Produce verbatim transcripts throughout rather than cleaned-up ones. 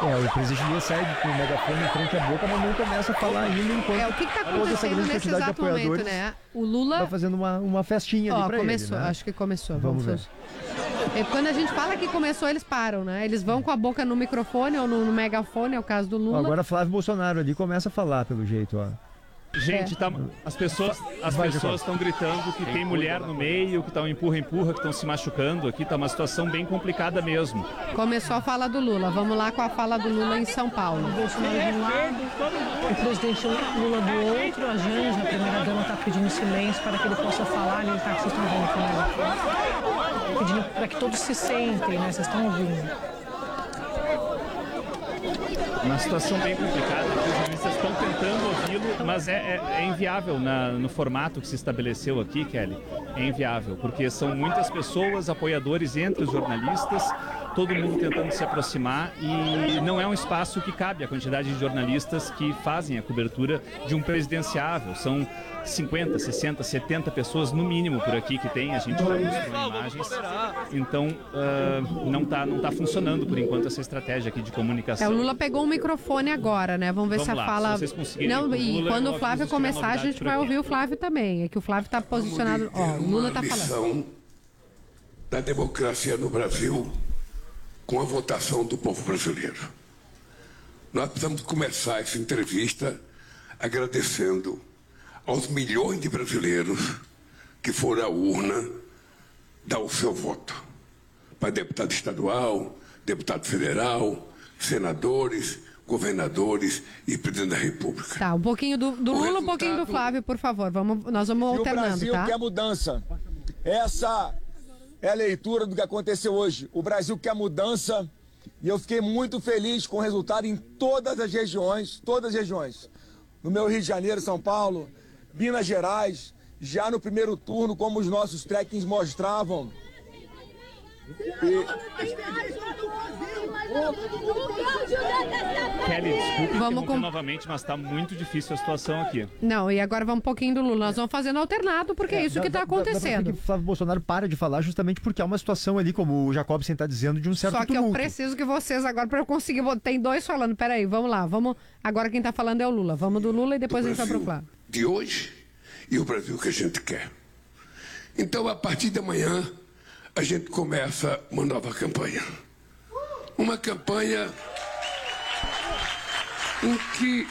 É, o presidente Lula sai com o megafone em frente à boca, mas não começa a falar ainda enquanto É, o que está acontecendo nesse exato momento, né? O Lula... Tá fazendo uma, uma festinha ali Ó, pra começou, ele, né? acho que começou. Vamos, Vamos ver. É, quando a gente fala que começou, eles param, né? Eles vão com a boca no microfone ou no, no megafone, é o caso do Lula. Agora Flávio Bolsonaro ali começa a falar, pelo jeito, ó. Gente, É. tá, as pessoas as Vai, pessoas estão gritando que tem mulher no meio, que tá um empurra-empurra, que estão se machucando aqui, tá uma situação bem complicada mesmo. Começou a fala do Lula. Vamos lá com a fala do Lula em São Paulo. O Bolsonaro de um lado, o presidente Lula do outro, a Janja, a primeira-dama, está pedindo silêncio para que ele possa falar. Ele tá, vocês estão vendo como é? Pedindo para que todos se sentem, né? Vocês estão ouvindo. Uma situação bem complicada, porque os jornalistas estão tentando ouvi-lo, mas é, é, é inviável na, no formato que se estabeleceu aqui, Kelly. É inviável, porque são muitas pessoas, apoiadores entre os jornalistas, todo mundo tentando se aproximar e não é um espaço que cabe a quantidade de jornalistas que fazem a cobertura de um presidenciável. São cinquenta, sessenta, setenta pessoas no mínimo por aqui que tem, a gente já mostrou imagens. Então uh, não está não tá funcionando por enquanto essa estratégia aqui de comunicação. É, o Lula pegou o microfone agora, né? Vamos ver Vamos se a lá, fala... se vocês conseguirem Não, com o e Lula, quando eu o Flávio aviso se tiver começar, a gente novidade por vai aqui. ouvir o Flávio também. É que o Flávio está posicionado... Ó, o Lula está falando. Da democracia no Brasil com a votação do povo brasileiro. Nós precisamos começar essa entrevista agradecendo aos milhões de brasileiros que foram à urna dar o seu voto. Para deputado estadual, deputado federal, senadores, governadores e presidente da República. Tá, um pouquinho do, do Lula, um pouquinho do Flávio, por favor. Vamos, nós vamos E o alternando, Brasil tá? quer mudança. Essa é a leitura do que aconteceu hoje. O Brasil quer mudança e eu fiquei muito feliz com o resultado em todas as regiões, todas as regiões. No meu Rio de Janeiro, São Paulo, Minas Gerais, já no primeiro turno, como os nossos trackings mostravam. E... Kelly, desculpe Vamos interromper com- novamente, mas está muito difícil a situação aqui. Não, e agora vamos um pouquinho do Lula. Nós vamos fazendo alternado, porque é, isso que está Dá- dá- dá pra ver acontecendo. que o Flávio Bolsonaro para de falar justamente porque há uma situação ali, como o Jacobsen está dizendo, de um certo Só que eu tumulto. preciso que vocês agora, para eu conseguir... botar- Tem dois falando, peraí, vamos lá. Vamos. Agora quem está falando é o Lula. Vamos do Lula e depois a gente vai pro Flávio. De hoje e o Brasil que a gente quer. Então, a partir de amanhã, a gente começa uma nova campanha. Uma campanha em que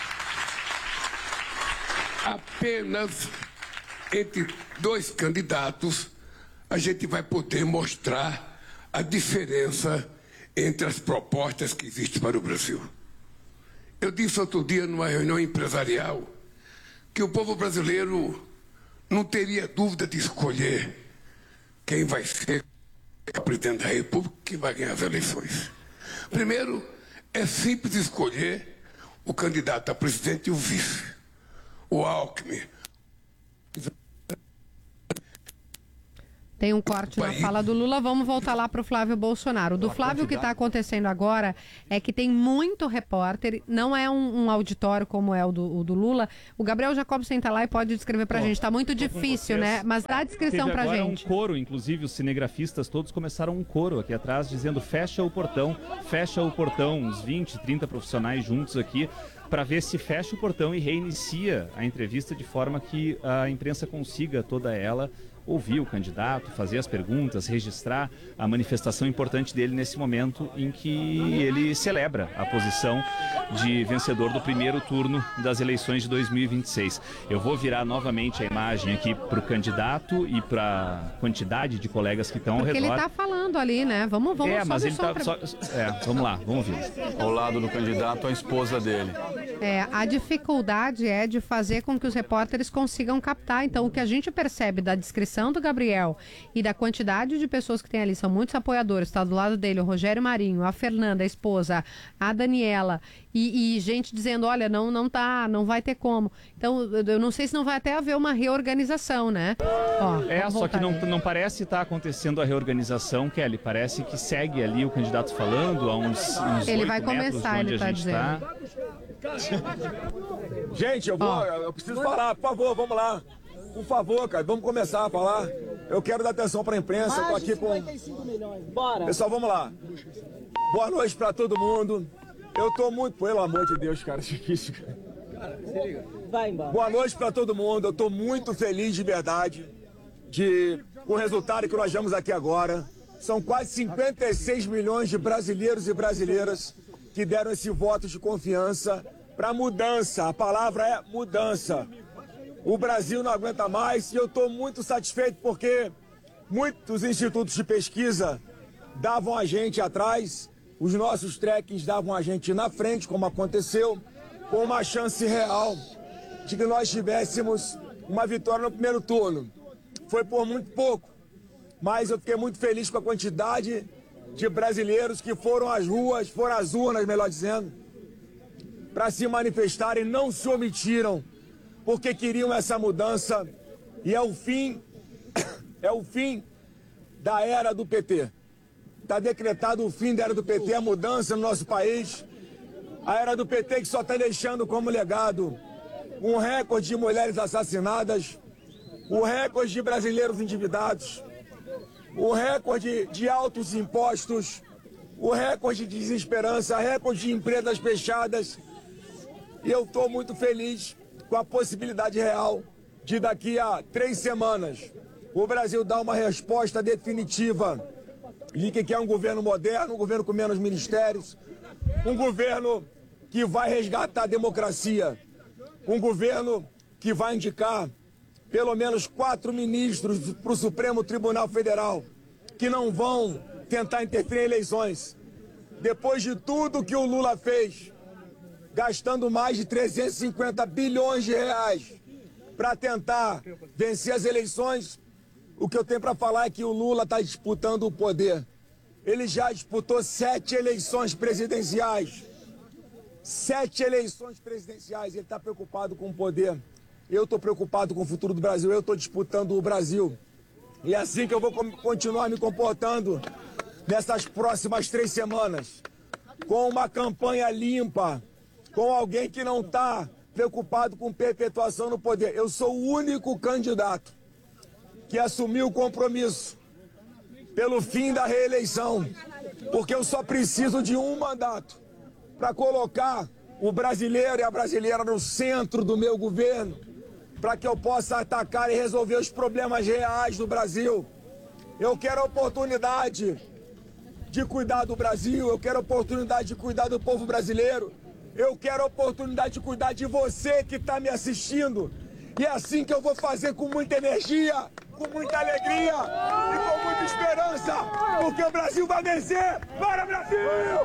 apenas entre dois candidatos a gente vai poder mostrar a diferença entre as propostas que existem para o Brasil. Eu disse outro dia numa reunião empresarial que o povo brasileiro não teria dúvida de escolher quem vai ser o presidente da República, quem vai ganhar as eleições. Primeiro, é simples escolher o candidato a presidente e o vice. O Alckmin. Tem um corte na fala do Lula, vamos voltar lá para o Flávio Bolsonaro. O do Flávio, o que está acontecendo agora é que tem muito repórter, não é um, um auditório como é o do, o do Lula. O Gabriel Jacobsen está lá e pode descrever para a gente. Está muito difícil, né? Mas dá a descrição Teve para a agora gente. um coro, inclusive os cinegrafistas todos começaram um coro aqui atrás dizendo fecha o portão, fecha o portão, uns vinte, trinta profissionais juntos aqui para ver se fecha o portão e reinicia a entrevista de forma que a imprensa consiga toda ela ouvir o candidato, fazer as perguntas, registrar a manifestação importante dele nesse momento em que ele celebra a posição de vencedor do primeiro turno das eleições de dois mil e vinte e seis. Eu vou virar novamente a imagem aqui para o candidato e para a quantidade de colegas que estão ao Porque redor. ele está falando ali, né? Vamos, vamos É, mas sobe ele o som tá pra- só, é, vamos lá, vamos ver. Ao lado do candidato, a esposa dele. É, a dificuldade é de fazer com que os repórteres consigam captar. Então, o que a gente percebe da descrição do Gabriel e da quantidade de pessoas que tem ali, são muitos apoiadores, está do lado dele o Rogério Marinho, a Fernanda, a esposa, a Daniela, e, e gente dizendo, olha, não, não tá, não vai ter como. Então, eu eu não sei se não vai até haver uma reorganização, né? Ó, É, vamos só que voltar não, aí. não parece estar acontecendo a reorganização, Kelly. Parece que segue ali o candidato falando a uns, uns Ele oito vai metros começar, de onde ele a tá gente dizendo. tá. Gente, eu vou, Ó. eu preciso falar, por favor, vamos lá. Por favor, cara, vamos começar a falar. Eu quero dar atenção para a imprensa, eu tô aqui com... Bora. Pessoal, vamos lá. Boa noite para todo mundo. Eu tô muito... Pelo amor de Deus, cara, difícil. Cara, se liga. Vai embora. Boa noite pra todo mundo. Eu tô muito feliz de verdade de, com o resultado que nós vemos aqui agora. São quase cinquenta e seis milhões de brasileiros e brasileiras que deram esse voto de confiança para mudança. A palavra é mudança. O Brasil não aguenta mais e eu estou muito satisfeito porque muitos institutos de pesquisa davam a gente atrás, os nossos trackings davam a gente na frente, como aconteceu, com uma chance real de que nós tivéssemos uma vitória no primeiro turno. Foi por muito pouco, mas eu fiquei muito feliz com a quantidade de brasileiros que foram às ruas, foram às urnas, melhor dizendo, para se manifestarem, não se omitiram, porque queriam essa mudança e é o fim, é o fim da era do P T. Está decretado o fim da era do P T, a mudança no nosso país. A era do P T que só está deixando como legado um recorde de mulheres assassinadas, o recorde de brasileiros endividados, o recorde de altos impostos, o recorde de desesperança, recorde de empresas fechadas. E eu estou muito feliz com a possibilidade real de daqui a três semanas o Brasil dar uma resposta definitiva de que quer um governo moderno, um governo com menos ministérios, um governo que vai resgatar a democracia, um governo que vai indicar pelo menos quatro ministros para o Supremo Tribunal Federal, que não vão tentar interferir em eleições. Depois de tudo que o Lula fez, gastando mais de trezentos e cinquenta bilhões de reais para tentar vencer as eleições, o que eu tenho para falar é que o Lula está disputando o poder. Ele já disputou sete eleições presidenciais. Sete eleições presidenciais. Ele está preocupado com o poder. Eu estou preocupado com o futuro do Brasil. Eu estou disputando o Brasil. E é assim que eu vou continuar me comportando nessas próximas três semanas. Com uma campanha limpa, com alguém que não está preocupado com perpetuação no poder. Eu sou o único candidato que assumiu o compromisso pelo fim da reeleição, porque eu só preciso de um mandato para colocar o brasileiro e a brasileira no centro do meu governo, para que eu possa atacar e resolver os problemas reais do Brasil. Eu quero a oportunidade de cuidar do Brasil, eu quero a oportunidade de cuidar do povo brasileiro, eu quero a oportunidade de cuidar de você que está me assistindo. E é assim que eu vou fazer, com muita energia, com muita alegria e com muita esperança, porque o Brasil vai vencer. Bora, Brasil!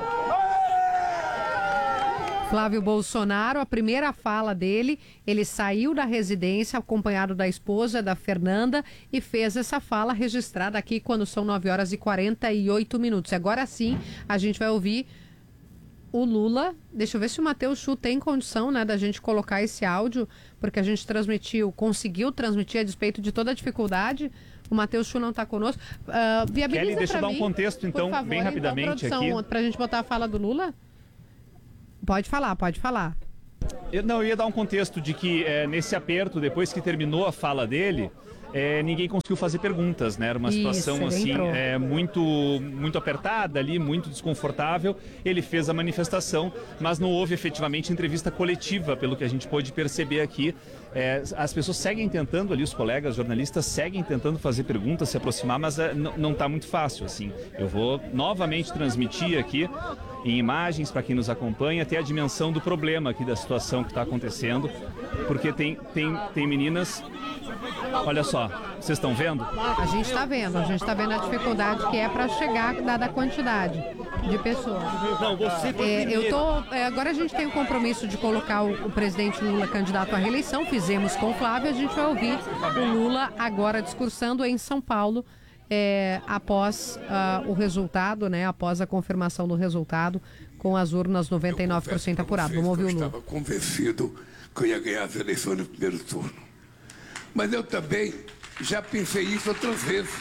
Flávio Bolsonaro, a primeira fala dele, ele saiu da residência acompanhado da esposa, da Fernanda, e fez essa fala registrada aqui quando são nove horas e quarenta e oito minutos. Agora sim, a gente vai ouvir o Lula. Deixa eu ver se o Matheus Chu tem condição, né, da gente colocar esse áudio, porque a gente transmitiu, conseguiu transmitir a despeito de toda a dificuldade. O Matheus Chu não está conosco. Uh, viabiliza Kelly, deixa eu dar um mim, contexto, então, favor, bem rapidamente então, aqui. Para a gente botar a fala do Lula? Pode falar, pode falar. Eu, não, eu ia dar um contexto de que é, nesse aperto, depois que terminou a fala dele, é, ninguém conseguiu fazer perguntas, né? Era uma situação Isso, assim entrou. é, muito, muito apertada ali, muito desconfortável. Ele fez a manifestação, mas não houve efetivamente entrevista coletiva, pelo que a gente pôde perceber aqui. É, as pessoas seguem tentando ali, os colegas jornalistas seguem tentando fazer perguntas, se aproximar, mas é, não está muito fácil, assim. Eu vou novamente transmitir aqui em imagens para quem nos acompanha, até a dimensão do problema aqui, da situação que está acontecendo, porque tem, tem, tem meninas, olha só, vocês estão vendo? A gente está vendo, a gente está vendo a dificuldade que é para chegar, dada a quantidade de pessoas. Não, você foi É, eu tô, é, agora a gente tem o compromisso de colocar o, o presidente Lula candidato à reeleição, fizemos com o Flávio, a gente vai ouvir o Lula agora discursando em São Paulo, é, após uh, o resultado, né, após a confirmação do resultado, com as urnas noventa e nove por cento apurado. Vamos ouvir o Lula. Eu estava convencido que eu ia ganhar as eleições no primeiro turno. Mas eu também já pensei isso outras vezes.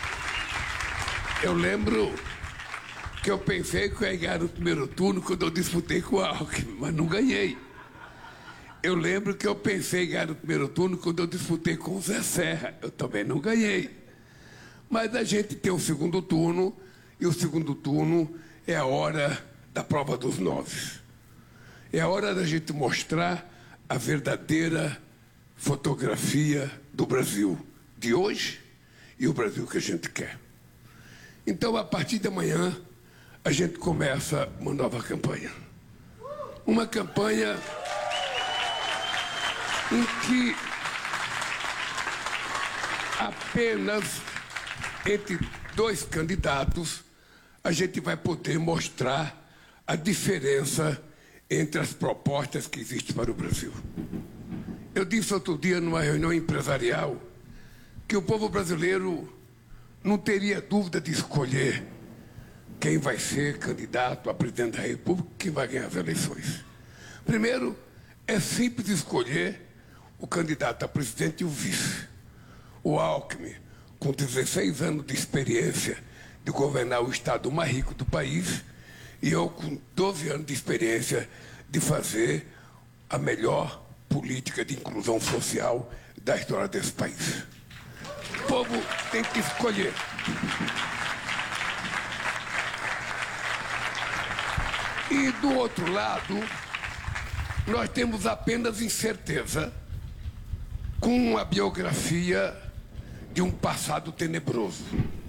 Eu lembro que eu pensei que eu ia ganhar no primeiro turno quando eu disputei com o Alckmin, mas não ganhei. Eu lembro que eu pensei em ganhar no primeiro turno quando eu disputei com o Zé Serra. Eu também não ganhei. Mas a gente tem o segundo turno, e o segundo turno é a hora da prova dos nove. É a hora da gente mostrar a verdadeira fotografia do Brasil de hoje e o Brasil que a gente quer. Então, a partir de amanhã, a gente começa uma nova campanha. Uma campanha em que apenas entre dois candidatos a gente vai poder mostrar a diferença entre as propostas que existem para o Brasil. Eu disse outro dia numa reunião empresarial que o povo brasileiro não teria dúvida de escolher quem vai ser candidato a presidente da República, quem vai ganhar as eleições. Primeiro, é simples escolher o candidato a presidente e o vice. O Alckmin, com dezesseis anos de experiência de governar o estado mais rico do país, e eu com doze anos de experiência de fazer a melhor política de inclusão social da história desse país. O povo tem que escolher. E do outro lado, nós temos apenas incerteza com a biografia de um passado tenebroso.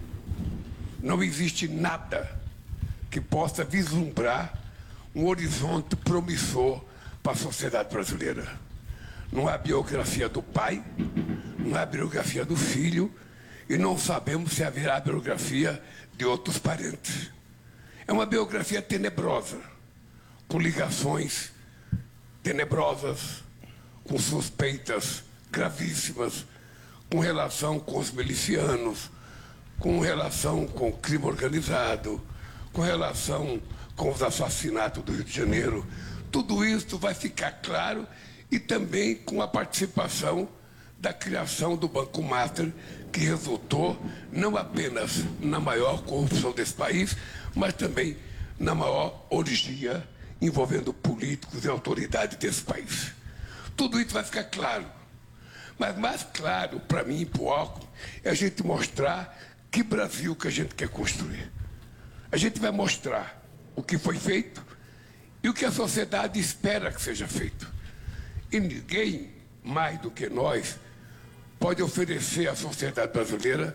Não existe nada que possa vislumbrar um horizonte promissor para a sociedade brasileira. Não há biografia do pai, não há biografia do filho, e não sabemos se haverá biografia de outros parentes. É uma biografia tenebrosa, com ligações tenebrosas, com suspeitas gravíssimas, com relação com os milicianos, com relação com o crime organizado, com relação com os assassinatos do Rio de Janeiro. Tudo isso vai ficar claro, e também com a participação da criação do Banco Master, que resultou não apenas na maior corrupção desse país, mas também na maior orgia envolvendo políticos e autoridades desse país. Tudo isso vai ficar claro. Mas mais claro para mim e para o Alckmin é a gente mostrar que Brasil que a gente quer construir. A gente vai mostrar o que foi feito e o que a sociedade espera que seja feito. E ninguém, mais do que nós, pode oferecer à sociedade brasileira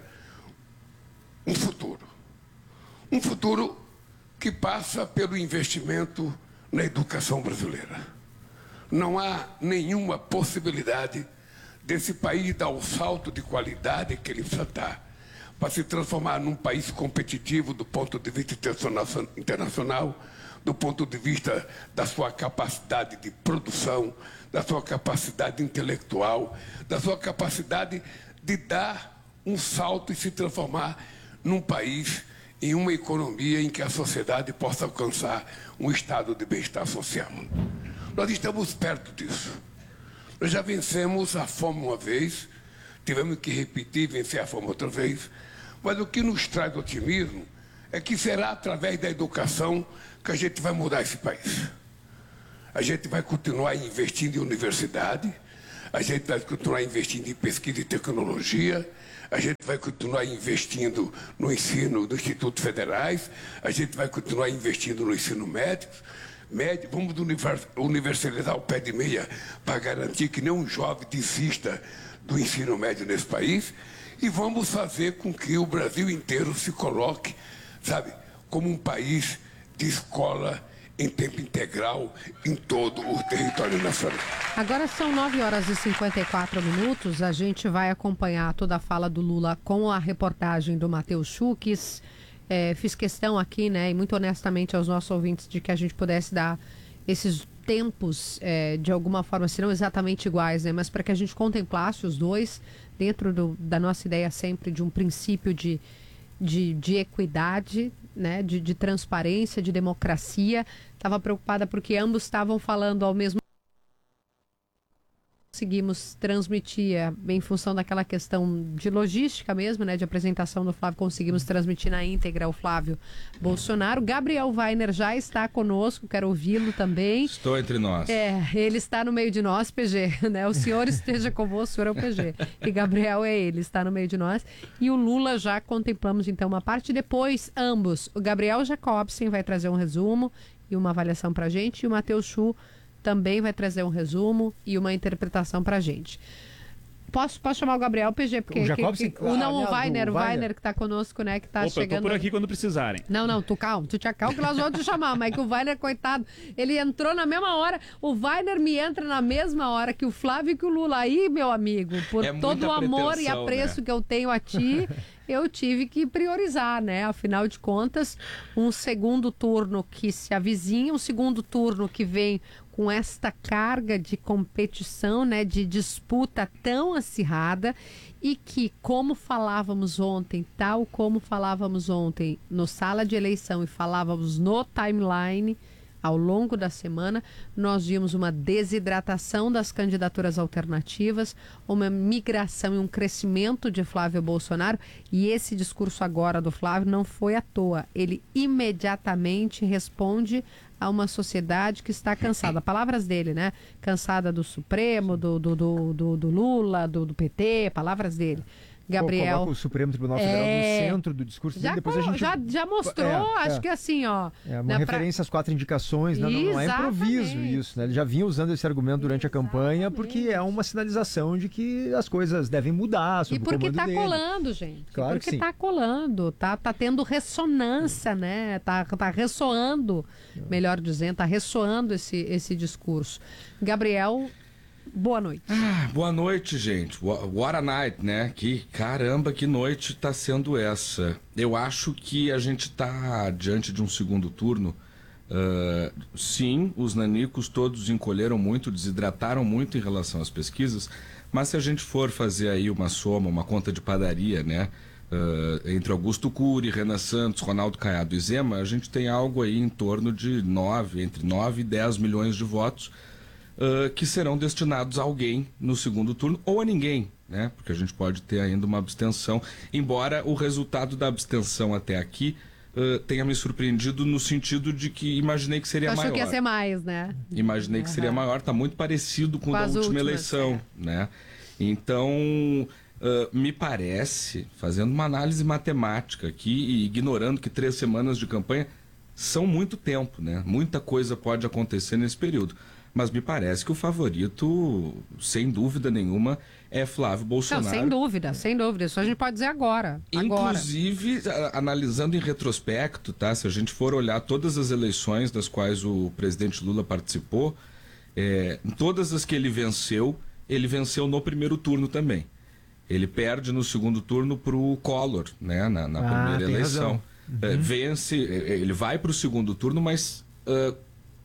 um futuro. Um futuro que passa pelo investimento na educação brasileira. Não há nenhuma possibilidade desse país dar o salto de qualidade que ele precisa dar para se transformar num país competitivo do ponto de vista internacional, do ponto de vista da sua capacidade de produção, da sua capacidade intelectual, da sua capacidade de dar um salto e se transformar num país, em uma economia em que a sociedade possa alcançar um estado de bem-estar social. Nós estamos perto disso. Nós já vencemos a fome uma vez, tivemos que repetir e vencer a fome outra vez, mas o que nos traz otimismo é que será através da educação que a gente vai mudar esse país. A gente vai continuar investindo em universidade, a gente vai continuar investindo em pesquisa e tecnologia, a gente vai continuar investindo no ensino dos institutos federais, a gente vai continuar investindo no ensino médio, médio vamos universalizar o pé de meia para garantir que nenhum jovem desista do ensino médio nesse país, e vamos fazer com que o Brasil inteiro se coloque, sabe, como um país de escola em tempo integral em todo o território nacional. Agora são nove horas e cinquenta e quatro minutos. A gente vai acompanhar toda a fala do Lula com a reportagem do Matheus Schukes. É, fiz questão aqui, né, e muito honestamente aos nossos ouvintes, de que a gente pudesse dar esses tempos é, de alguma forma, se não exatamente iguais, né, mas para que a gente contemplasse os dois dentro do, da nossa ideia sempre de um princípio de, de, de equidade, né, de, de transparência, de democracia. Estava preocupada porque ambos estavam falando ao mesmo tempo. Conseguimos transmitir, em função daquela questão de logística mesmo, né, de apresentação do Flávio, conseguimos transmitir na íntegra o Flávio Bolsonaro. Gabriel Weiner já está conosco, quero ouvi-lo também. Estou entre nós. É, ele está no meio de nós, P G, né? O senhor esteja convosco, o senhor é o P G. E Gabriel é ele, está no meio de nós. E o Lula já contemplamos então uma parte. Depois, ambos, o Gabriel Jacobsen vai trazer um resumo e uma avaliação para a gente. E o Matheus Chu também vai trazer um resumo e uma interpretação para a gente. Posso, posso chamar o Gabriel P G? Porque o Jacob, que, que, sim, o não, aliás, o Weiner, o o Weiner. Weiner que está conosco, né? Que está Opa, chegando. eu tô por aqui quando precisarem. Não, não, tu calma, tu tinha calma que nós vamos te chamar, mas é que o Weiner, coitado, ele entrou na mesma hora, o Weiner me entra na mesma hora que o Flávio e que o Lula. Aí, meu amigo, por É todo o muita amor e pretensão, apreço né? que eu tenho a ti, eu tive que priorizar, né? Afinal de contas, um segundo turno que se avizinha, um segundo turno que vem com esta carga de competição, né, de disputa tão acirrada e que, como falávamos ontem, tal como falávamos ontem no sala de eleição e falávamos no timeline, ao longo da semana, nós vimos uma desidratação das candidaturas alternativas, uma migração e um crescimento de Flávio Bolsonaro, e esse discurso agora do Flávio não foi à toa. Ele imediatamente responde a uma sociedade que está cansada. Palavras dele, né? Cansada do Supremo, do, do, do, do, do Lula, do, do P T, palavras dele. Gabriel. Coloca o Supremo Tribunal Federal É... no centro do discurso Já, dele. Depois a gente... já, já mostrou, É, acho é. que assim, ó. É uma né, referência às quatro indicações, né? Não, não é improviso Exatamente. isso, né? Ele já vinha usando esse argumento durante a campanha Exatamente. porque é uma sinalização de que as coisas devem mudar sob E o porque comando tá dele. colando, gente. Claro porque que sim. tá colando, tá, tá tendo ressonância, né? Tá, tá ressoando, melhor dizendo, tá ressoando esse, esse discurso. Gabriel, boa noite. Ah, boa noite, gente. Wha- What a night, né? Que caramba, que noite tá sendo essa. Eu acho que a gente tá diante de um segundo turno. Ah, sim, os nanicos todos encolheram muito, desidrataram muito em relação às pesquisas, mas se a gente for fazer aí uma soma, uma conta de padaria, né? Ah, entre Augusto Cury, Renan Santos, Ronaldo Caiado e Zema, a gente tem algo aí em torno de nove, entre nove e dez milhões de votos uh, que serão destinados a alguém no segundo turno ou a ninguém, né? Porque a gente pode ter ainda uma abstenção, embora o resultado da abstenção até aqui uh, tenha me surpreendido no sentido de que imaginei que seria Achou maior. que ia ser mais, né? Imaginei que seria maior, está muito parecido com o Com da as última últimas, eleição, né? Então, uh, me parece, fazendo uma análise matemática aqui e ignorando que três semanas de campanha são muito tempo, né? Muita coisa pode acontecer nesse período. Mas me parece que o favorito, sem dúvida nenhuma, é Flávio Bolsonaro. Não, sem dúvida, sem dúvida. Isso a gente pode dizer agora. agora. Inclusive, a- analisando em retrospecto, tá? Se a gente for olhar todas as eleições das quais o presidente Lula participou, é, em todas as que ele venceu, ele venceu no primeiro turno também. Ele perde no segundo turno para o Collor, né? Na, na Ah, primeira tem eleição. razão. É, vence, é, ele vai para o segundo turno, mas ah,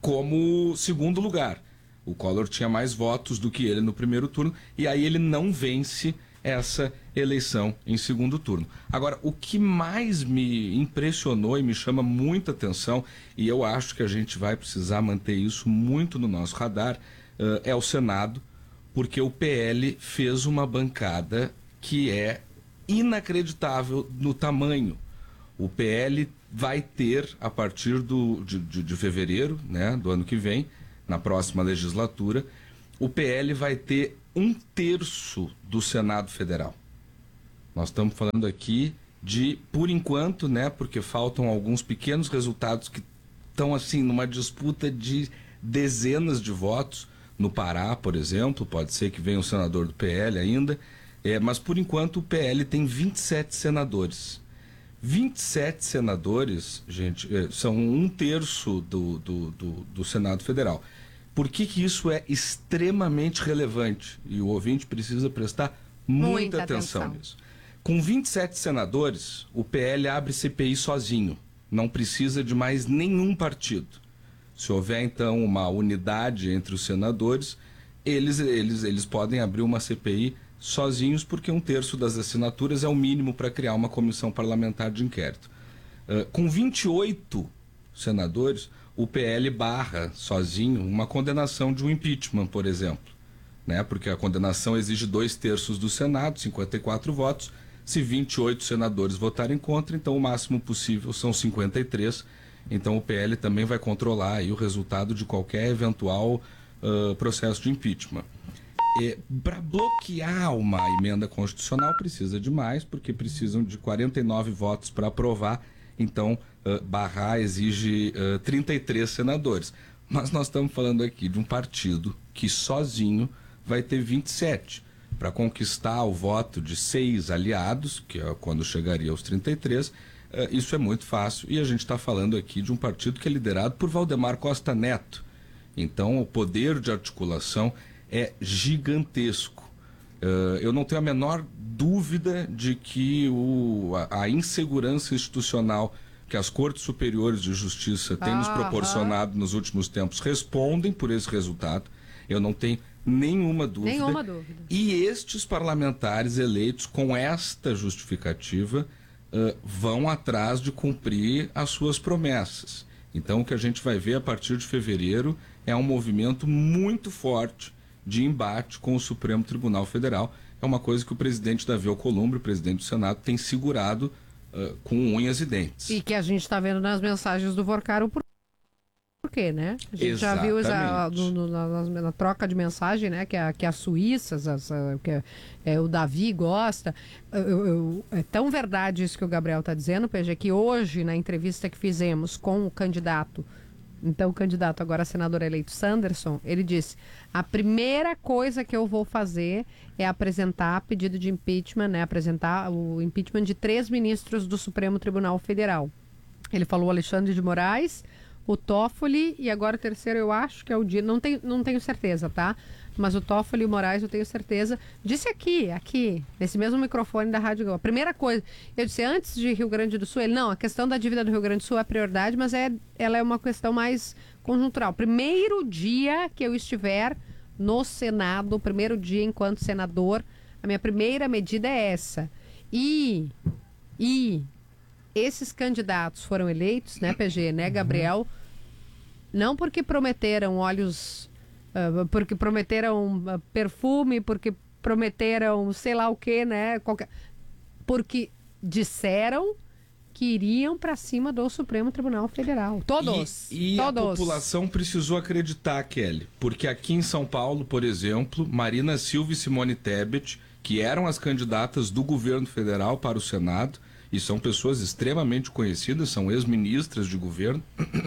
como segundo lugar. O Collor tinha mais votos do que ele no primeiro turno, e aí ele não vence essa eleição em segundo turno. Agora, o que mais me impressionou e me chama muita atenção, e eu acho que a gente vai precisar manter isso muito no nosso radar, uh, é o Senado, porque o P L fez uma bancada que é inacreditável no tamanho. O P L vai ter, a partir do, de, de, de fevereiro, né, do ano que vem, na próxima legislatura, o P L vai ter um terço do Senado Federal. Nós estamos falando aqui de, por enquanto, né, porque faltam alguns pequenos resultados que estão assim numa disputa de dezenas de votos. No Pará, por exemplo, pode ser que venha um senador do P L ainda, é, mas por enquanto o P L tem vinte e sete senadores. vinte e sete senadores, gente, é, são um terço do, do, do, do Senado Federal. Por que que isso é extremamente relevante? E o ouvinte precisa prestar muita, Muita atenção, atenção nisso. Com vinte e sete senadores, o P L abre C P I sozinho. Não precisa de mais nenhum partido. Se houver, então, uma unidade entre os senadores, eles, eles, eles podem abrir uma C P I sozinhos, porque um terço das assinaturas é o mínimo para criar uma comissão parlamentar de inquérito. Uh, com vinte e oito senadores, o P L barra sozinho uma condenação de um impeachment, por exemplo, né? Porque a condenação exige dois terços do Senado, cinquenta e quatro votos. Se vinte e oito senadores votarem contra, então o máximo possível são cinquenta e três. Então o P L também vai controlar aí o resultado de qualquer eventual uh, processo de impeachment. Para bloquear uma emenda constitucional precisa de mais, porque precisam de quarenta e nove votos para aprovar então uh, barrar exige uh, trinta e três senadores. Mas nós estamos falando aqui de um partido que sozinho vai ter vinte e sete. Para conquistar o voto de seis aliados, que é quando chegaria aos trinta e três, uh, isso é muito fácil. E a gente está falando aqui de um partido que é liderado por Valdemar Costa Neto. Então, o poder de articulação é gigantesco. Uh, eu não tenho a menor dúvida de que o, a, a insegurança institucional que as Cortes Superiores de Justiça têm ah, nos proporcionado ah. nos últimos tempos respondem por esse resultado. Eu não tenho nenhuma dúvida. Nenhuma dúvida. E estes parlamentares eleitos com esta justificativa uh, vão atrás de cumprir as suas promessas. Então, o que a gente vai ver a partir de fevereiro é um movimento muito forte de embate com o Supremo Tribunal Federal. É uma coisa que o presidente Davi Alcolumbre, o presidente do Senado, tem segurado uh, com unhas e dentes. E que a gente está vendo nas mensagens do Vorcaro por Por quê, né? A gente Exatamente. já viu a, no, no, na, na troca de mensagem, né? Que a, que a Suíça, as, a, que é, é, o Davi gosta. Eu, eu, é tão verdade isso que o Gabriel está dizendo, P G, que hoje, na entrevista que fizemos com o candidato, então o candidato agora senador eleito Sanderson, ele disse: a primeira coisa que eu vou fazer é apresentar pedido de impeachment, né? Apresentar o impeachment de três ministros do Supremo Tribunal Federal. Ele falou Alexandre de Moraes, o Toffoli e agora o terceiro eu acho que é o Dino, não tenho, não tenho certeza, tá? Mas o Toffoli e o Moraes eu tenho certeza. Disse aqui, aqui, nesse mesmo microfone da Rádio. A primeira coisa, eu disse antes de Rio Grande do Sul, ele, não, a questão da dívida do Rio Grande do Sul é prioridade, mas é, ela é uma questão mais conjuntural. Primeiro dia que eu estiver no Senado, primeiro dia enquanto senador, a minha primeira medida é essa. E, e esses candidatos foram eleitos, né, P G, né, Gabriel? Não porque prometeram óleos, uh, porque prometeram uh, perfume, porque prometeram sei lá o que, né? Qualquer... Porque disseram que iriam para cima do Supremo Tribunal Federal. Todos. E, e todos. a população precisou acreditar, Kelly. Porque aqui em São Paulo, por exemplo, Marina Silva e Simone Tebet, que eram as candidatas do governo federal para o Senado, e são pessoas extremamente conhecidas, são ex-ministras de governo,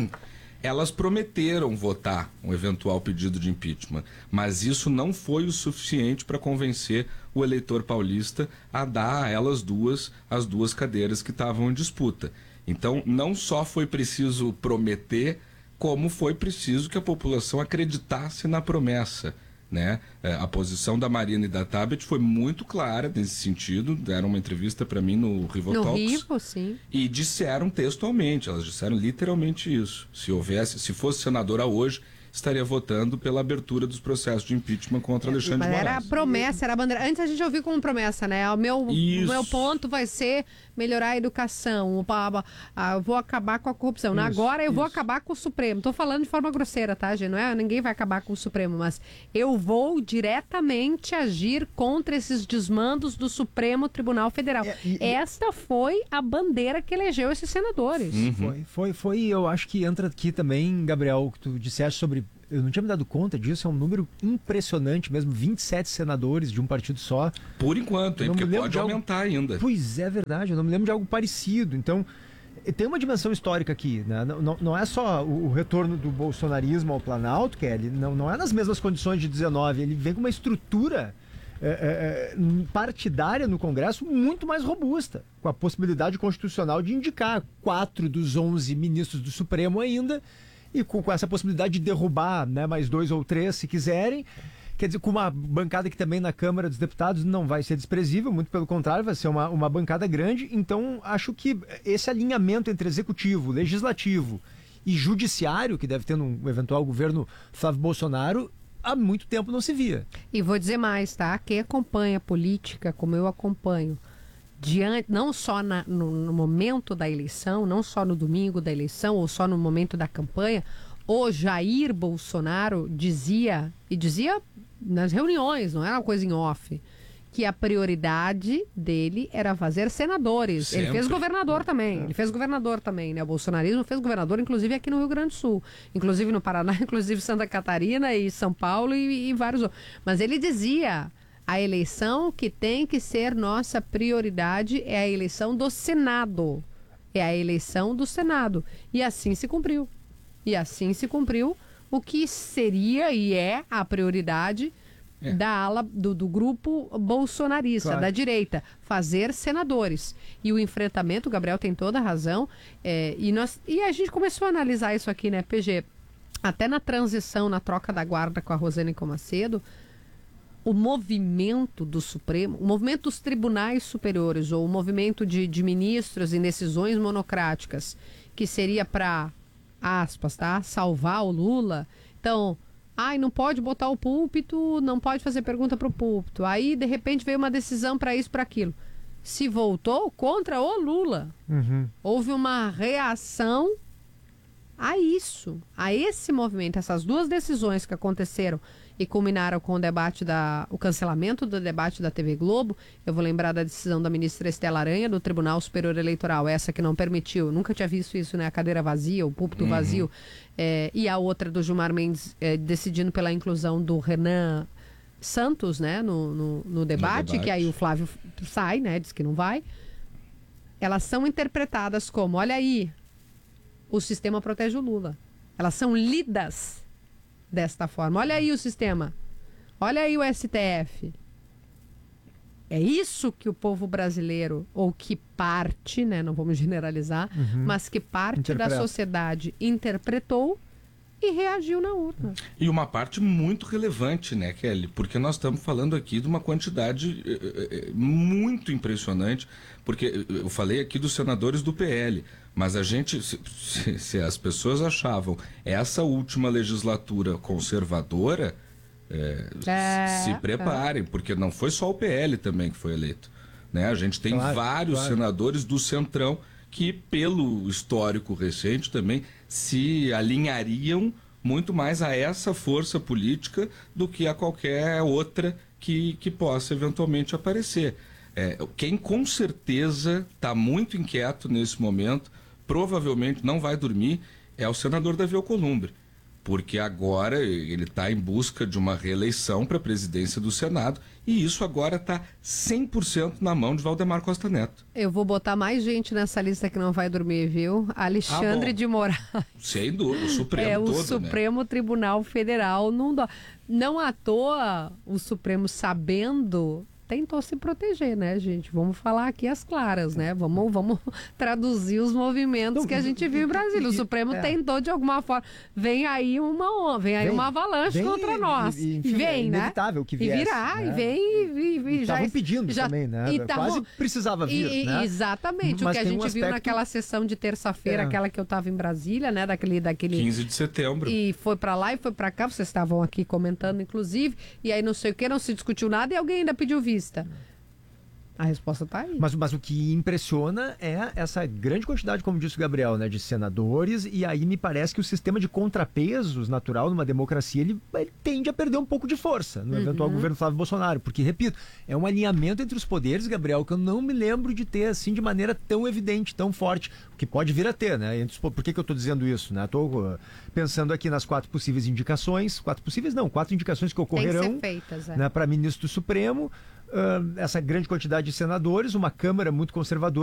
elas prometeram votar um eventual pedido de impeachment, mas isso não foi o suficiente para convencer o eleitor paulista a dar a elas duas as duas cadeiras que estavam em disputa. Então, não só foi preciso prometer, como foi preciso que a população acreditasse na promessa, né? A posição da Marina e da Tebet foi muito clara nesse sentido, deram uma entrevista para mim no Rivo Talks. No Rivo, sim. E disseram textualmente, elas disseram literalmente isso. Se houvesse, se fosse senadora hoje, estaria votando pela abertura dos processos de impeachment contra é, Alexandre de Moraes. Era a promessa, era a bandeira. Antes a gente ouviu como promessa, né? O meu, o meu ponto vai ser melhorar a educação, eu vou acabar com a corrupção. Isso, Agora eu isso. vou acabar com o Supremo. Estou falando de forma grosseira, tá, gente? Não é, ninguém vai acabar com o Supremo, mas eu vou diretamente agir contra esses desmandos do Supremo Tribunal Federal. É, e, Esta foi a bandeira que elegeu esses senadores. Uhum. Foi, foi, foi, eu acho que entra aqui também, Gabriel, que tu disseste sobre... Eu não tinha me dado conta disso, é um número impressionante mesmo, vinte e sete senadores de um partido só. Por enquanto, hein, porque pode aumentar algo... ainda. Pois é, verdade, eu não me lembro de algo parecido. Então, tem uma dimensão histórica aqui, né? Não, não, não é só o, o retorno do bolsonarismo ao Planalto, Kelly, não, não é nas mesmas condições de dezenove, ele vem com uma estrutura é, é, partidária no Congresso muito mais robusta, com a possibilidade constitucional de indicar quatro dos onze ministros do Supremo ainda, e com, com essa possibilidade de derrubar, né, mais dois ou três, se quiserem. Quer dizer, com uma bancada que também na Câmara dos Deputados não vai ser desprezível, muito pelo contrário, vai ser uma, uma bancada grande. Então, acho que esse alinhamento entre executivo, legislativo e judiciário, que deve ter num eventual governo Flávio Bolsonaro, há muito tempo não se via. E vou dizer mais, tá? Quem acompanha a política, como eu acompanho, diante, não só na, no, no momento da eleição, não só no domingo da eleição ou só no momento da campanha, o Jair Bolsonaro dizia, e dizia nas reuniões, não era uma coisa em off, que a prioridade dele era fazer senadores. Sempre. Ele fez governador também, é. ele fez governador também, né? O bolsonarismo fez governador, inclusive aqui no Rio Grande do Sul, inclusive no Paraná, inclusive Santa Catarina e São Paulo e, e vários outros. Mas ele dizia... A eleição que tem que ser nossa prioridade é a eleição do Senado. é a eleição do Senado. E assim se cumpriu. E assim se cumpriu o que seria e é a prioridade é. da ala do, do grupo bolsonarista, claro. da direita, fazer senadores. E o enfrentamento, o Gabriel tem toda a razão, é, e, nós, e a gente começou a analisar isso aqui, né, P G? Até na transição, na troca da guarda com a Rosane Comacedo, o movimento do Supremo, o movimento dos tribunais superiores, ou o movimento de, de ministros em decisões monocráticas, que seria para, aspas, tá, salvar o Lula. Então, ai, não pode botar o púlpito, não pode fazer pergunta para o púlpito. Aí, de repente, veio uma decisão para isso, para aquilo. Se voltou contra o Lula. Uhum. Houve uma reação a isso, a esse movimento, essas duas decisões que aconteceram e culminaram com o debate da, o cancelamento do debate da T V Globo. Eu vou lembrar da decisão da ministra Estela Aranha do Tribunal Superior Eleitoral, essa que não permitiu, nunca tinha visto isso, né? A cadeira vazia, o púlpito uhum. vazio, é, e a outra do Gilmar Mendes é, decidindo pela inclusão do Renan Santos, né? No, no, no, debate, no debate, que aí o Flávio sai, né? Diz que não vai. Elas são interpretadas como, olha aí, o sistema protege o Lula. Elas são lidas desta forma. Olha aí o sistema. Olha aí o S T F. É isso que o povo brasileiro, ou que parte, né, não vamos generalizar, uhum. mas que parte Interpreta. da sociedade interpretou e reagiu na urna. E uma parte muito relevante, né, Kelly? Porque nós estamos falando aqui de uma quantidade eh, muito impressionante, porque eu falei aqui dos senadores do P L, mas a gente, se, se, se as pessoas achavam essa última legislatura conservadora, é, é, se preparem, é. porque não foi só o P L também que foi eleito, né? A gente tem claro, vários claro. senadores do Centrão que, pelo histórico recente também, se alinhariam muito mais a essa força política do que a qualquer outra que, que possa eventualmente aparecer. É, quem com certeza está muito inquieto nesse momento, provavelmente não vai dormir, é o senador Davi Alcolumbre, porque agora ele está em busca de uma reeleição para a presidência do Senado, e isso agora está cem por cento na mão de Valdemar Costa Neto. Eu vou botar mais gente nessa lista que não vai dormir, viu? Alexandre ah, de Moraes. Sem dúvida, o Supremo é, todo, o Supremo né? Tribunal Federal. Não, do... não à toa o Supremo, sabendo, tentou se proteger, né, gente? Vamos falar aqui as claras, né? Vamos, vamos traduzir os movimentos que a gente viu em Brasília. O Supremo é. tentou, de alguma forma. Vem aí uma, vem aí vem, uma avalanche vem, contra nós. E, enfim, vem, é né? Inevitável que viesse, e virá, né? e vem e, e, e já estavam pedindo já, também, né? Quase precisava vir, e, né? Exatamente. Mas o que a gente um aspecto... viu naquela sessão de terça-feira, é. aquela que eu estava em Brasília, né? Daquele, daquele... quinze de setembro. E foi para lá e foi para cá. Vocês estavam aqui comentando, inclusive. E aí não sei o que, não se discutiu nada e alguém ainda pediu vista. A resposta está aí. Mas, mas o que impressiona é essa grande quantidade, como disse o Gabriel, né, de senadores, e aí me parece que o sistema de contrapesos natural numa democracia, ele, ele tende a perder um pouco de força no uhum. eventual governo Flávio Bolsonaro, porque, repito, é um alinhamento entre os poderes, Gabriel, que eu não me lembro de ter, assim, de maneira tão evidente, tão forte, o que pode vir a ter, né? Entre os, por que que eu estou dizendo isso, né? Estou uh, pensando aqui nas quatro possíveis indicações, quatro possíveis não, quatro indicações que ocorrerão, tem que ser feitas, é. né, para ministro do Supremo, Uh, essa grande quantidade de senadores, uma Câmara muito conservadora.